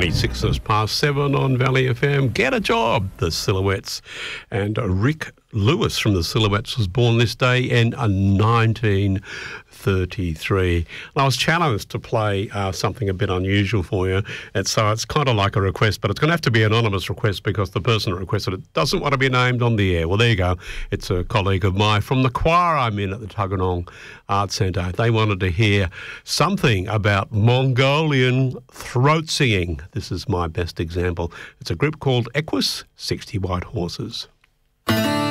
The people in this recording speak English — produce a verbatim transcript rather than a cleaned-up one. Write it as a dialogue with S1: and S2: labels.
S1: twenty-six past seven on Valley F M. Get a job, the Silhouettes. And uh, Rick Lewis from the Silhouettes was born this day in uh, nineteen thirty-three. And I was challenged to play uh, something a bit unusual for you. And so it's kind of like a request, but it's going to have to be an anonymous request because the person who requested it doesn't want to be named on the air. Well, there you go. It's a colleague of mine from the choir I'm in at the Tuggeranong Arts Centre. They wanted to hear something about Mongolian throat singing. This is my best example. It's a group called Equus, sixty White Horses.